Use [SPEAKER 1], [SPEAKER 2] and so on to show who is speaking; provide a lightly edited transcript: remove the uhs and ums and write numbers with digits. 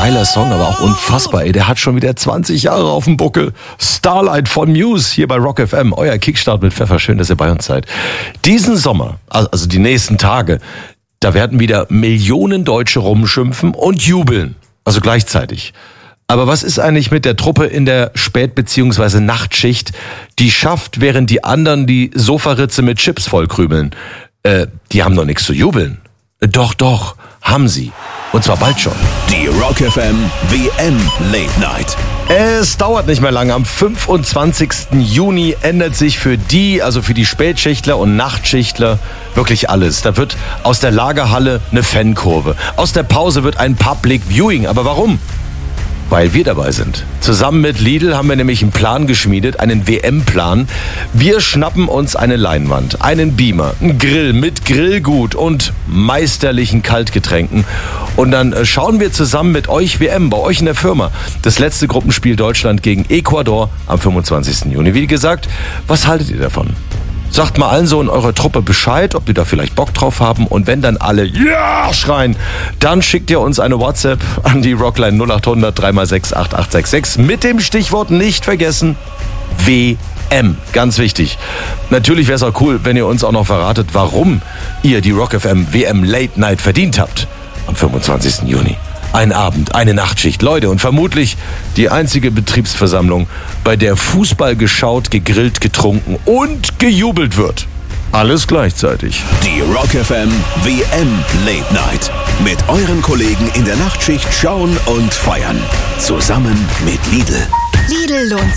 [SPEAKER 1] geiler Song, aber auch unfassbar. Der hat schon wieder 20 Jahre auf dem Buckel. Starlight von Muse hier bei Rock FM. Euer Kickstart mit Pfeffer. Schön, dass ihr bei uns seid. Diesen Sommer, also die nächsten Tage, da werden wieder Millionen Deutsche rumschimpfen und jubeln. Also gleichzeitig. Aber was ist eigentlich mit der Truppe in der Spät- bzw. Nachtschicht, die schafft, während die anderen die Sofaritze mit Chips vollkrümeln? Die haben doch nichts zu jubeln. Doch, haben sie. Und zwar bald schon.
[SPEAKER 2] Die Rock FM WM Late Night.
[SPEAKER 1] Es dauert nicht mehr lange. Am 25. Juni ändert sich für die Spätschichtler und Nachtschichtler wirklich alles. Da wird aus der Lagerhalle eine Fankurve. Aus der Pause wird ein Public Viewing. Aber warum? Weil wir dabei sind. Zusammen mit Lidl haben wir nämlich einen Plan geschmiedet, einen WM-Plan. Wir schnappen uns eine Leinwand, einen Beamer, einen Grill mit Grillgut und meisterlichen Kaltgetränken. Und dann schauen wir zusammen mit euch WM, bei euch in der Firma, das letzte Gruppenspiel Deutschland gegen Ecuador am 25. Juni. Wie gesagt, was haltet ihr davon? Sagt mal allen so in eurer Truppe Bescheid, ob die da vielleicht Bock drauf haben. Und wenn dann alle Ja schreien, dann schickt ihr uns eine WhatsApp an die Rockline 0800 3x6 8866 mit dem Stichwort nicht vergessen WM. Ganz wichtig. Natürlich wäre es auch cool, wenn ihr uns auch noch verratet, warum ihr die Rock FM WM Late Night verdient habt am 25. Juni. Ein Abend, eine Nachtschicht, Leute, und vermutlich die einzige Betriebsversammlung, bei der Fußball geschaut, gegrillt, getrunken und gejubelt wird. Alles gleichzeitig.
[SPEAKER 2] Die Rock FM WM Late Night. Mit euren Kollegen in der Nachtschicht schauen und feiern. Zusammen mit Lidl.
[SPEAKER 3] Lidl lohnt